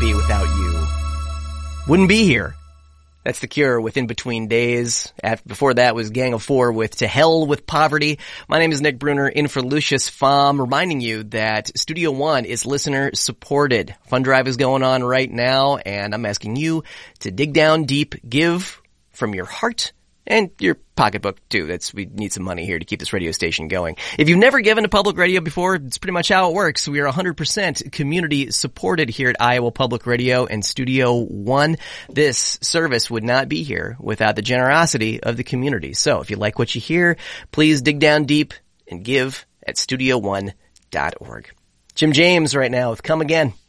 be without you. Wouldn't be here. That's The Cure with In Between Days. Before that was Gang of Four with To Hell with Poverty. My name is Nick Bruner, in for Lucius Pfam, reminding you that Studio One is listener supported. Fund drive is going on right now, and I'm asking you to dig down deep, give from your heart and your pocketbook too. We need some money here to keep this radio station going. If you've never given to public radio before, it's pretty much how it works. We are 100% community supported here at Iowa Public Radio and Studio One. This service would not be here without the generosity of the community. So if you like what you hear, please dig down deep and give at studio1.org. Jim James right now with Come Again.